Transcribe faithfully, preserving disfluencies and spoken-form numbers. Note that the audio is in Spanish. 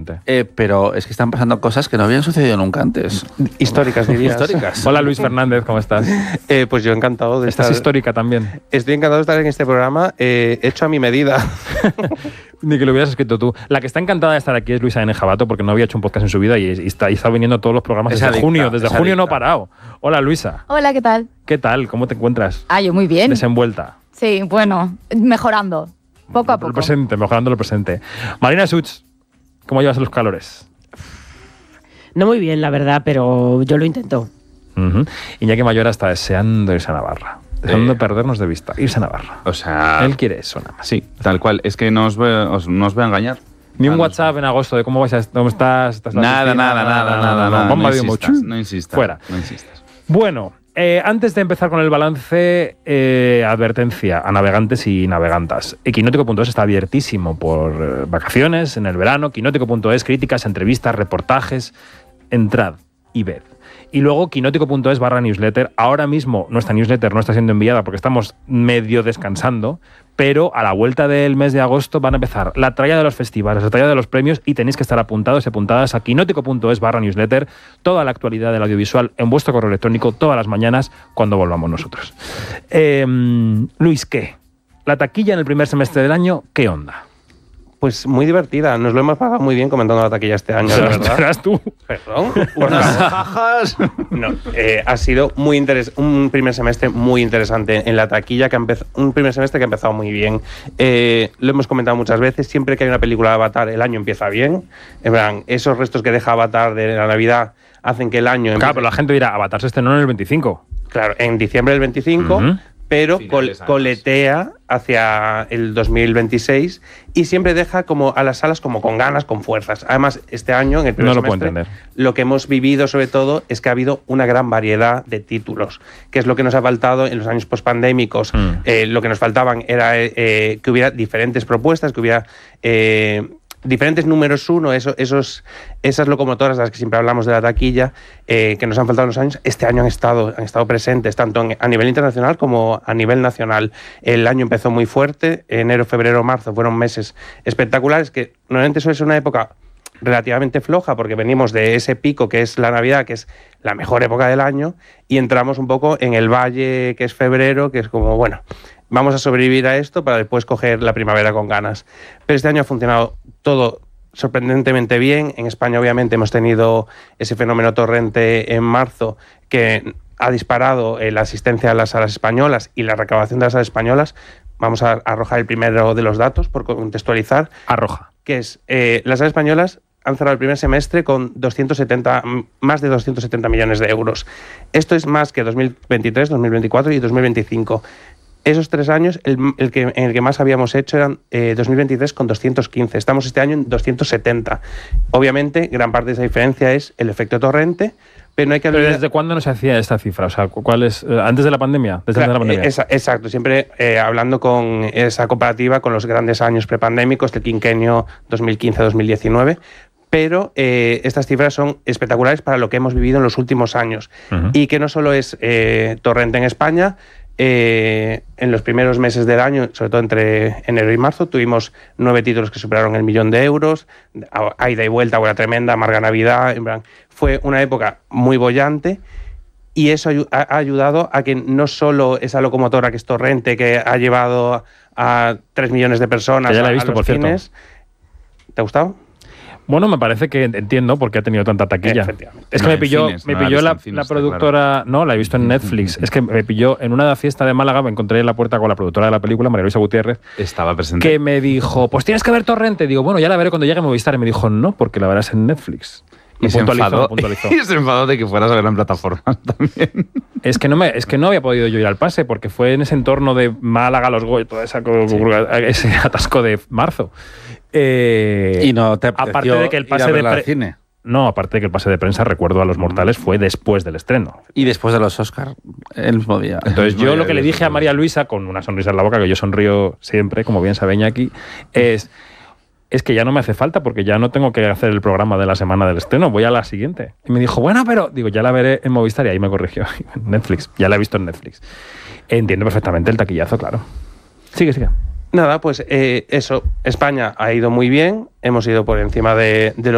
Totalmente. Eh, pero es que están pasando cosas que no habían sucedido nunca antes. Históricas, dirías. Históricas. Hola, Luis Fernández, ¿cómo estás? Eh, pues yo encantado de Estás estar... histórica también. Estoy encantado de estar en este programa, eh, hecho a mi medida. Ni que lo hubieras escrito tú. La que está encantada de estar aquí es Luisa N. Jabato, porque no había hecho un podcast en su vida y, y está, y está viniendo a todos los programas Es desde adicta, junio. Desde es junio no ha adicta. parado. Hola, Luisa. Hola, ¿qué tal? ¿Qué tal? ¿Cómo te encuentras? Ah, yo muy bien. Desenvuelta. Sí, bueno, mejorando, poco a poco. El presente, mejorando el presente. Marina Such, ¿cómo llevas los calores? No muy bien, la verdad, pero yo lo intento. Uh-huh. Iñaki Mayora está deseando irse a Navarra. Deseando Eh. perdernos de vista. Irse a Navarra. O sea... Él quiere eso nada más. Sí, tal cual. Es que no os voy, os- no os voy a engañar. Ni un Ah, no. WhatsApp en agosto de cómo, vais a, cómo estás. estás en la Nada, piscina, nada, nada, nada, nada. Bomba No de insistas, mochu. no insistas. Fuera. No insistas. Bueno, eh, antes de empezar con el balance, eh, advertencia a navegantes y navegantas. Quinótico punto es está abiertísimo por eh, vacaciones, en el verano. Quinótico punto es, críticas, entrevistas, reportajes. Entrad y ved. Y luego quinótico punto es barra newsletter. Ahora mismo nuestra newsletter no está siendo enviada porque estamos medio descansando, pero a la vuelta del mes de agosto van a empezar la tralla de los festivales, la tralla de los premios y tenéis que estar apuntados y apuntadas a quinótico punto es barra newsletter. Toda la actualidad del audiovisual en vuestro correo electrónico todas las mañanas cuando volvamos nosotros. Eh, Luis, ¿qué? La taquilla en el primer semestre del año, ¿qué onda? Pues muy divertida, nos lo hemos pasado muy bien comentando la taquilla este año, de verdad. Serás tú. Perdón. Unas jajas. No, eh, ha sido muy interes- un primer semestre muy interesante en la taquilla, que ha empez- un primer semestre que ha empezado muy bien. Eh, lo hemos comentado muchas veces, siempre que hay una película de Avatar, el año empieza bien. En plan, esos restos que deja Avatar de la Navidad hacen que el año... Claro, empiece- pero la gente dirá, Avatar se estrenó en el veinticinco. Claro, en diciembre del veinticinco, Ujú. pero Finales, col- además. coletea hacia el dos mil veintiséis y siempre deja como a las salas como con ganas, con fuerzas. Además, este año, en el primer No lo puedo semestre, entender. lo que hemos vivido sobre todo es que ha habido una gran variedad de títulos, que es lo que nos ha faltado en los años pospandémicos. Mm. Eh, lo que nos faltaban era eh, que hubiera diferentes propuestas, que hubiera... eh, diferentes números uno, eso, esos, esas locomotoras de las que siempre hablamos de la taquilla, eh, que nos han faltado en los años, este año han estado, han estado presentes, tanto en- a nivel internacional como a nivel nacional. El año empezó muy fuerte, enero, febrero, marzo fueron meses espectaculares, que normalmente suele ser una época relativamente floja, porque venimos de ese pico que es la Navidad, que es la mejor época del año, y entramos un poco en el valle que es febrero, que es como, bueno, vamos a sobrevivir a esto para después coger la primavera con ganas. Pero este año ha funcionado todo sorprendentemente bien. En España, obviamente, hemos tenido ese fenómeno torrente en marzo que ha disparado eh, la asistencia a las salas españolas y la recaudación de las salas españolas. Vamos a arrojar el primero de los datos por contextualizar, Arroja. que es eh, las salas españolas han cerrado el primer semestre con doscientos setenta, más de doscientos setenta millones de euros. Esto es más que dos mil veintitrés, dos mil veinticuatro y dos mil veinticinco. Esos tres años, el, el que, en el que más habíamos hecho eran eh, dos mil veintitrés con doscientos quince. Estamos este año en doscientos setenta. Obviamente, gran parte de esa diferencia es el efecto torrente, pero no hay que ¿Pero olvidar... desde cuándo no se hacía esta cifra? O sea, ¿cuál es? eh, ¿Antes de la pandemia? ¿Desde Claro, antes de la pandemia? eh, esa- exacto, siempre eh, hablando con esa comparativa con los grandes años prepandémicos del quinquenio dos mil quince a dos mil diecinueve, pero eh, estas cifras son espectaculares para lo que hemos vivido en los últimos años. Ujú. Y que no solo es eh, torrente en España, eh, en los primeros meses del año, sobre todo entre enero y marzo, tuvimos nueve títulos que superaron el millón de euros, a, a ida y vuelta, Buena Tremenda, Amarga Navidad, en plan, fue una época muy bollante. Y eso ayu- ha ha ayudado a que no solo esa locomotora que es torrente, que ha llevado a tres millones de personas Que ya la he a- a visto, los por cierto. cines. ¿Te ha gustado? Bueno, me parece que entiendo por qué ha tenido tanta taquilla. Efectivamente. Es que No, me en pilló, cines, me no la he pilló visto la, en cines, la está productora. No, la he visto en Netflix. Es que me pilló en una fiesta de Málaga, me encontré en la puerta con la productora de la película, María Luisa Gutiérrez, Estaba presente. que me dijo, pues tienes que ver Torrente. Digo, bueno, ya la veré cuando llegue a Movistar. Y me dijo, no, porque la verás en Netflix. Me Y se puntualizó, enfadó, me puntualizó. y se enfadó de que fueras a verla en plataformas también. Es que, no me, es que no había podido yo ir al pase, porque fue en ese entorno de Málaga, Los Goy, toda esa, co- ese atasco de marzo. Eh, Y no te aparte apeteció de que el ir pase a de verla al pre- cine. No, aparte de que el pase de prensa, recuerdo a Los Mortales, fue después del estreno. Y después de los Oscar, el mismo día. Entonces mismo yo día lo que de le los dije a Oscars. María Luisa, con una sonrisa en la boca, que yo sonrío siempre, como bien sabe Iñaki, es, es que ya no me hace falta porque ya no tengo que hacer el programa de la semana del estreno, voy a la siguiente. Y me dijo, bueno, pero, digo, ya la veré en Movistar, y ahí me corrigió, en Netflix, ya la he visto en Netflix. Entiendo perfectamente el taquillazo, claro. Sigue, sigue. Nada, pues eh, eso, España ha ido muy bien, hemos ido por encima de, de lo